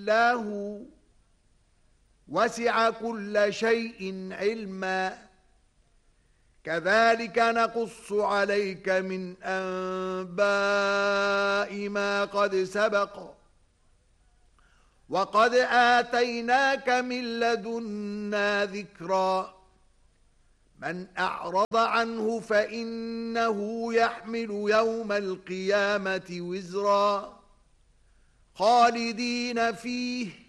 الله وسع كل شيء علما كذلك نقص عليك من أنباء ما قد سبق وقد آتيناك من لدنا ذكرا من أعرض عنه فإنه يحمل يوم القيامة وزرا خالدين فيه